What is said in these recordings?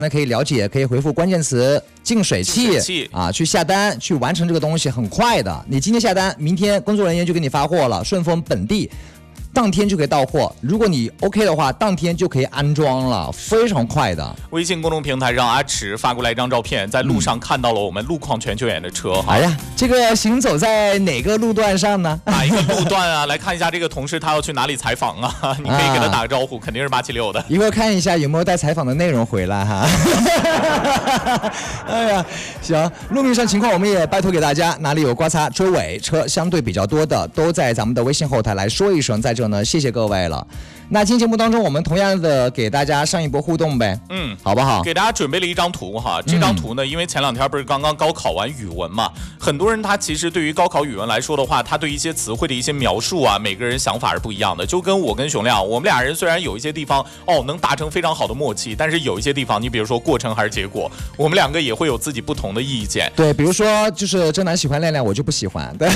那可以了解，可以回复关键词净水器啊，去下单，去完成这个东西，很快的。你今天下单，明天工作人员就给你发货了，顺丰本地。当天就可以到货，如果你 OK 的话，当天就可以安装了，非常快的。 微信公众平台让阿池发过来一张照片，在路上看到了我们路况全球眼的车。 哎呀，这个行走在哪个路段上呢？ 哪一个路段啊？来看一下这个同事他要去哪里采访啊？你可以给他打个招呼，肯定是876的。 一会儿看一下有没有带采访的内容回来哈。哎呀，行，路面上情况我们也拜托给大家，哪里有刮擦、追尾车相对比较多的，都在咱们的微信后台来说一声，在这呢，谢谢各位了。那今天节目当中，我们同样的给大家上一波互动呗，好不好？ 给大家准备了一张图哈，这张图呢，因为前2天不是刚刚高考完语文嘛，很多人他其实对于高考语文来说的话，他对一些词汇的一些描述啊，每个人想法是不一样的。就跟我跟熊亮，我们俩人虽然有一些地方能达成非常好的默契，但是有一些地方，你比如说过程还是结果，我们两个也会有自己不同的意见。 对，比如说就是真男喜欢亮亮，我就不喜欢。对，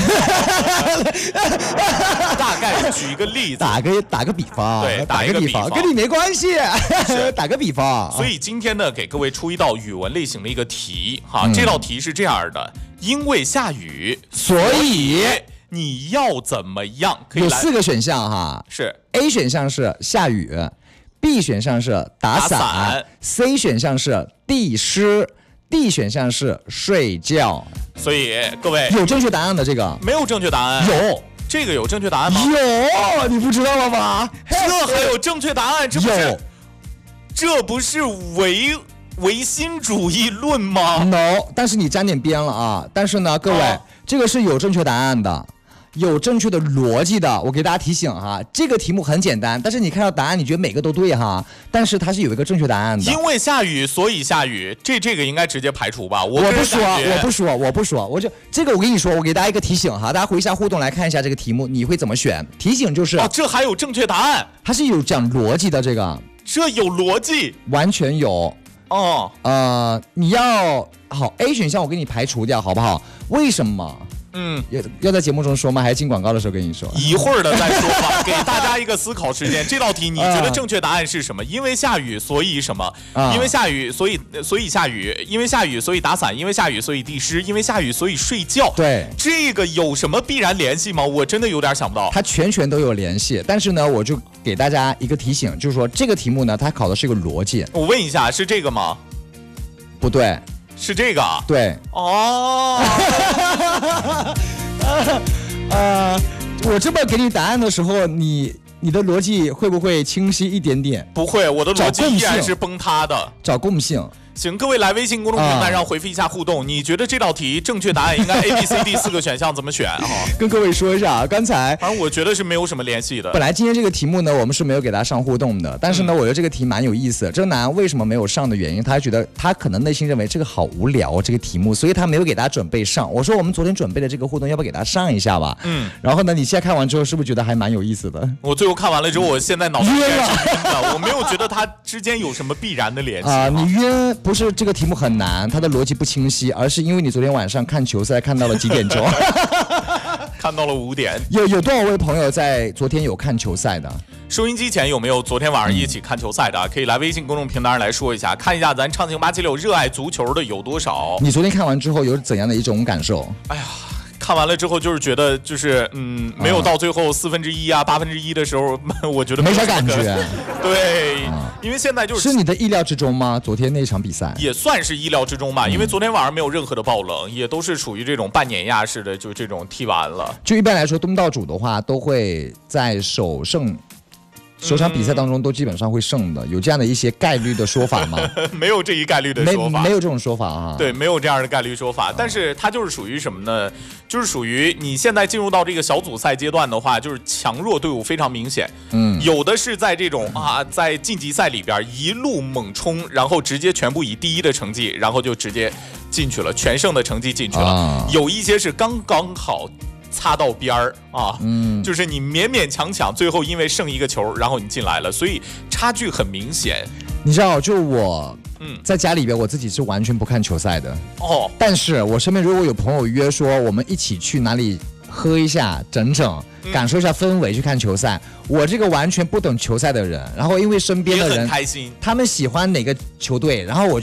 大概举一个例子， 打个比方。 对，打一个比方， 跟你没关系。打个比方。 所以今天呢，给各位出一道语文类型的一个题哈，这道题是这样的：因为下雨， 所以你要怎么样？可以有4个选项哈， 是 A 选项是下雨 ，B 选项是打伞 ，C 选项是地湿，D 选项是睡觉。 所以各位有正确答案的这个没有正确答案？ 有。 这个有正确答案吗？ 有，你不知道了吗？ 这还有正确答案？这不是唯心主义论吗 ？No， 但是你沾点边了啊！但是呢，各位，这个是有正确答案的。有正确的逻辑的，我给大家提醒哈，这个题目很简单，但是你看到答案，你觉得每个都对哈，但是它是有一个正确答案的。 因为下雨，所以下雨，这个应该直接排除吧？我不说，我就这个我跟你说，我给大家一个提醒哈，大家回一下互动来看一下这个题目，你会怎么选？提醒就是这还有正确答案， 它是有讲逻辑的，这个这有逻辑， 完全有你要好 A 选项我给你排除掉好不好？为什么？要在节目中说吗？还是进广告的时候跟你说？ 一会儿的再说吧，给大家一个思考时间。这道题你觉得正确答案是什么？因为下雨，所以什么？因为下雨，所以下雨。因为下雨，所以打伞。因为下雨，所以地湿。因为下雨，所以睡觉。 对， 这个有什么必然联系吗？我真的有点想不到。 它全都有联系，但是呢，我就给大家一个提醒，就是说这个题目呢，它考的是一个逻辑。 我问一下，是这个吗？ 不对。 是这个？ 对。我这么给你答案的时候，你的逻辑会不会清晰一点点？ 不会，我的逻辑依然是崩塌的。 找共性。 行，各位来微信公众平台上回复一下互动，你觉得这道题正确答案应该 A、B、C、D 4个选项怎么选啊？ 跟各位说一下，刚才反正我觉得是没有什么联系的。 本来今天这个题目呢，我们是没有给他上互动的，但是呢，我觉得这个题蛮有意思。这男为什么没有上的原因，他觉得他可能内心认为这个好无聊这个题目，所以他没有给大家准备上。我说我们昨天准备的这个互动，要不要给他上一下吧？然后呢，你现在看完之后，是不是觉得还蛮有意思的？ 我最后看完了之后，我现在脑子晕了，我没有觉得它之间有什么必然的联系你晕不是这个题目很难，它的逻辑不清晰，而是因为你昨天晚上看球赛看到了几点钟？ 看到了5点。 有多少位朋友在昨天有看球赛的？ 收音机前有没有昨天晚上一起看球赛的？可以来微信公众平台上来说一下，看一下咱畅行876热爱足球的有多少。 你昨天看完之后有怎样的一种感受？ 哎呀，看完了之后就是觉得就是没有到最后1/4啊1/8的时候，我觉得没啥感觉。 对，因为现在就是你的意料之中吗？昨天那场比赛也算是意料之中吧，因为昨天晚上没有任何的爆冷，也都是属于这种半碾压式的，就这种踢完了。 就一般来说，东道主的话都会在首场比赛当中都基本上会胜的，有这样的一些概率的说法吗？ 没有这一概率的说法， 没有这种说法啊。 对，没有这样的概率说法，但是它就是属于什么呢？就是属于你现在进入到这个小组赛阶段的话，就是强弱队伍非常明显。有的是在这种在晋级赛里边一路猛冲，然后直接全部以第1的成绩，然后就直接进去了，全胜的成绩进去了。有一些是刚刚好擦到边儿就是你勉勉强强，最后因为剩1个球，然后你进来了，所以差距很明显。 你知道，就我在家里边，我自己是完全不看球赛的但是我身边如果有朋友约说我们一起去哪里喝一下整感受一下氛围去看球赛，我这个完全不懂球赛的人，然后因为身边的人也很开心， 他们喜欢哪个球队，然后我